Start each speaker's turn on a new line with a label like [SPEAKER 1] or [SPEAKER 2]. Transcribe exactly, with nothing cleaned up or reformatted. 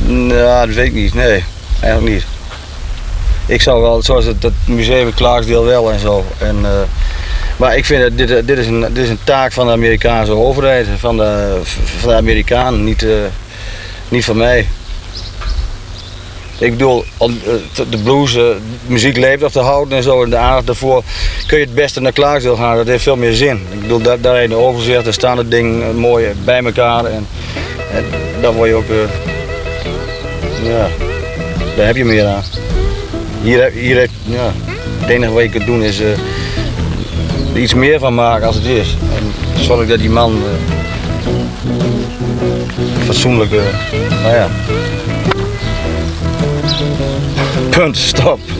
[SPEAKER 1] Nou, dat weet ik niet. Nee, eigenlijk niet. Ik zou wel, zoals het, het museum in Clarksdale wel en zo. En, uh, maar ik vind dat dit, dit, is een, dit is een taak van de Amerikaanse overheid, van de, van de Amerikanen, niet, uh, niet van mij. Ik bedoel, de blues, de muziek leeft af te houden en zo, en de aandacht daarvoor kun je het beste naar Clarksdale gaan, dat heeft veel meer zin. Ik bedoel, daar, daar in de overzicht, daar staan het ding mooi bij elkaar en, en daar word je ook, uh, ja, daar heb je meer aan. Hier, hier heeft, ja, het enige wat je kunt doen is uh, er iets meer van maken als het is. En zorg dat die man uh, fatsoenlijk, uh, nou ja. Punt, stop.